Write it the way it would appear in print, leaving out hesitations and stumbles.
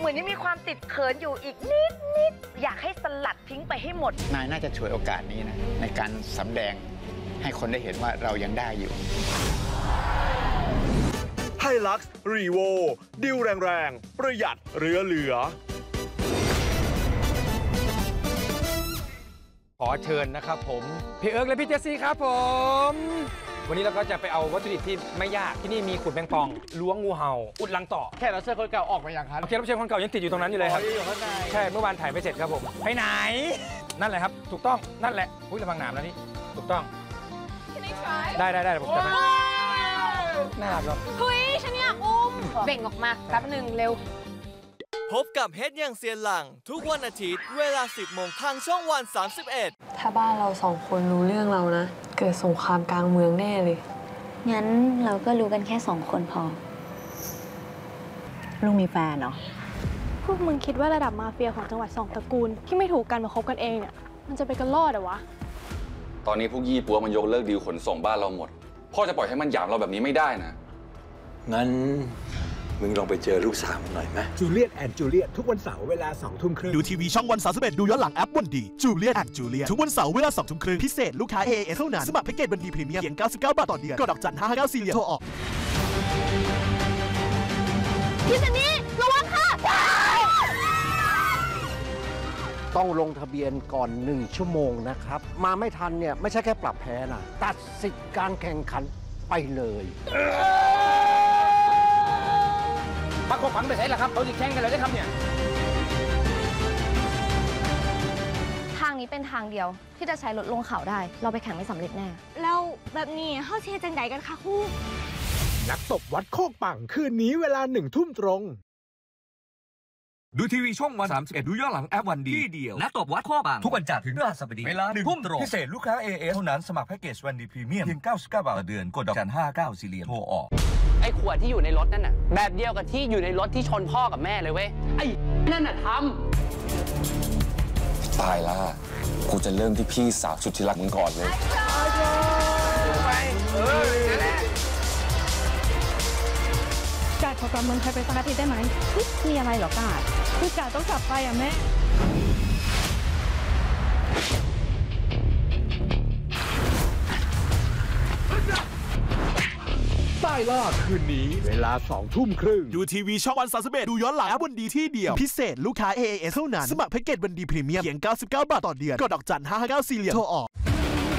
มือนยังมีความติดเขินอยู่อีกนิดอยากให้สลัดทิ้งไปให้หมดนายน่าจะฉวยโอกาสนี้นะในการสำแดงให้คนได้เห็นว่าเรายังได้อยู่ไฮลักซ์รีโวดิวแรงๆประหยัดเหลือขอเชิญนะครับผมพี่เอิร์กและพี่เจสซี่ครับผมวันนี้เราก็จะไปเอาวัตถุดิบที่ไม่ยากที่นี่มีขุดแมงปองล้วงงูเห่าอุดรังต่อแค่เราเชิญคนเก่าออกมาอย่างครับโอเคเราเชิญคนเก่ายังติดอยู่ตรงนั้นอยู่เลยครับใช่เมื่อวานถ่ายไม่เสร็จครับผมไปไหนนั่นแหละครับถูกต้องนั่นแหละอุ้ยระวังหนามแล้วนี่ถูกต้องได้ผมจะไปน่ารักครับเฮ้ยฉันอยากอุ้มเบ่งออกมาแป๊บหนึ่งเร็วพบกับเฮดอย่างเซียนหลังทุกวันอาทิตย์เวลา 10 โมงทางช่องวัน 31 ถ้าบ้านเรา2 คนรู้เรื่องเรานะเกิดสงครามกลางเมืองแน่เลยงั้นเราก็รู้กันแค่2 คนพอลุงมีแฟนเหรอพวกมึงคิดว่าระดับมาเฟียของจังหวัด2 ตระกูลที่ไม่ถูกกันมาคบกันเองเนี่ยมันจะไปกันรอดเหรอวะตอนนี้พวกยี่ปัวมันยกเลิกดีลขนส่งบ้านเราหมดพ่อจะปล่อยให้มันหยามเราแบบนี้ไม่ได้นะงั้นมึงลองไปเจอลูกสาวมันหน่อยไหมจูเลียตแอนด์จูเลียตทุกวันเสาร์เวลา 20:30ดูทีวีช่องวัน31ดูย้อนหลังแอปวันดีจูเลียตแอนด์จูเลียตทุกวันเสาร์เวลา 20:30พิเศษลูกค้า AAS เท่านั้นสมัครแพ็กเกจวันดีพรีเมียมเพียง99 บาทต่อเดือนกดดอกจัน559สี่เหลี่ยมโทรออกพี่ซันนี่ระวังค่ะต้องลงทะเบียนก่อน1 ชั่วโมงนะครับมาไม่ทันเนี่ยไม่ใช่แค่ปรับแพ้นะตัดสิทธิ์การแข่งขันไปเลยพักก็ฝังไปใช่หรอครับเขาจะแข่งกันเลยได้ครับเนี่ยทางนี้เป็นทางเดียวที่จะใช้รถลงเขาได้เราไปแข่งไม่สำเร็จแน่แล้วแบบนี้เฮาเชียร์จังใดกันคะครูนักตบวัดโคกปังคืนนี้เวลา1 ทุ่มตรงดูทีวีช่องวัน31ดูย้อนหลังแอปวันดีที่เดียวนักตบวัดข้อบังทุกวันจันทร์ถึงพฤหัสบดีเวลา1 ทุ่มตรงพิเศษลูกค้า AAS เท่านั้นสมัครแพ็กเกจวันดีพรีเมียมเพียง99 บาทต่อเดือนกดดอกจัน559สี่เหลี่ยมโทรออกไอ้ขวดที่อยู่ในรถนั่นน่ะแบบเดียวกับที่อยู่ในรถที่ชนพ่อกับแม่เลยเว้ยไอ้นั่นน่ะทำตายละกูจะเริ่มที่พี่สาวสุดที่รักมึงก่อนเลยกาดขอกลับเมืองไทยไปสักอาทิตย์ได้ไหมมีอะไรหรอกาดคือกาดต้องกลับไปอ่ะแม่ใต้ล่าคืนนี้เวลา 20:30ดูทีวีช่องวัน31ดูย้อนหลังแอปวันดีที่เดียวพิเศษลูกค้า AAS เท่านั้นสมัครแพ็กเกจวันดีพรีเมียมเพียง99 บาทต่อเดือนกดดอกจัน559สี่เหลี่ยมโทรออก